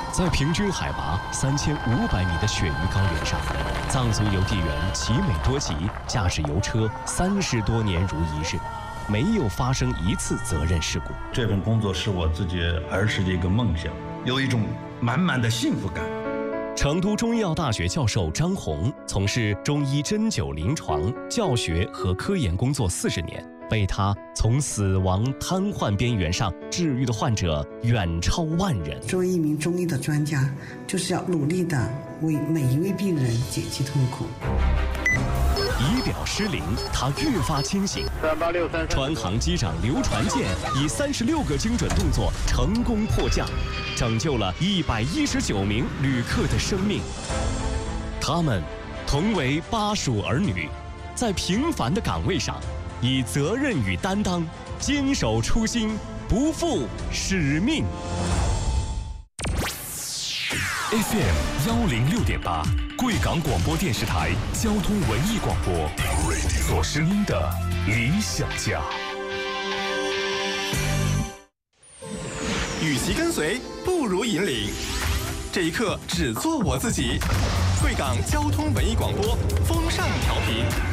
在平均海拔3500米的雪域高原上，藏族邮递员奇美多吉驾驶邮车30多年如一日，没有发生一次责任事故。 这份工作是我自己儿时的一个梦想，有一种满满的幸福感。 成都中医药大学教授张红从事中医针灸临床教学和科研工作40年，被他从死亡瘫痪边缘上治愈的患者远超万人。 作为一名中医的专家，就是要努力的为每一位病人减轻痛苦。 仪表失灵，他越发清醒。川航机长刘传健以36个精准动作成功迫降，拯救了119名旅客的生命。他们同为巴蜀儿女，在平凡的岗位上，以责任与担当，坚守初心，不负使命。 FM 106.8，贵港广播电视台交通文艺广播，做声音的理想家。 与其跟随，不如引领。这一刻，只做我自己。贵港交通文艺广播，风尚调频。